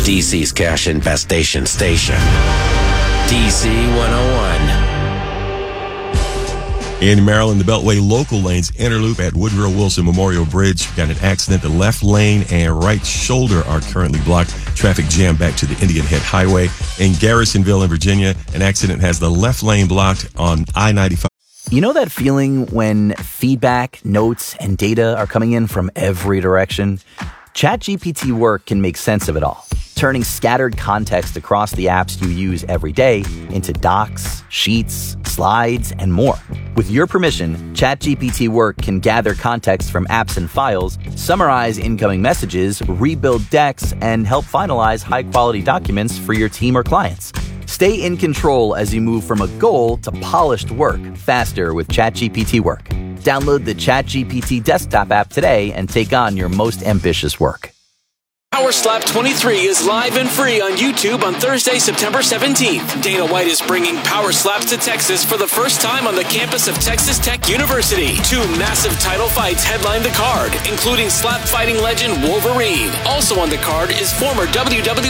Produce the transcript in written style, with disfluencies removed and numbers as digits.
DC's cash infestation station. DC 101. In Maryland, the Beltway local lanes interloop at Woodrow Wilson Memorial Bridge got an accident. The left lane and right shoulder are currently blocked. Traffic jam back to the Indian Head Highway. In Garrisonville in Virginia, an accident has the left lane blocked on I-95. You know that feeling when feedback, notes, and data are coming in from every direction? ChatGPT Work can make sense of it all, turning scattered context across the apps you use every day into docs, sheets, slides, and more. With your permission, ChatGPT Work can gather context from apps and files, summarize incoming messages, rebuild decks, and help finalize high-quality documents for your team or clients. Stay in control as you move from a goal to polished work faster with ChatGPT Work. Download the ChatGPT desktop app today and take on your most ambitious work. Power Slap 23 is live and free on YouTube on Thursday, September 17th. Dana White is bringing Power Slaps to Texas for the first time on the campus of Texas Tech University. 2 massive title fights headline the card, including slap fighting legend Wolverine. Also on the card is former WWE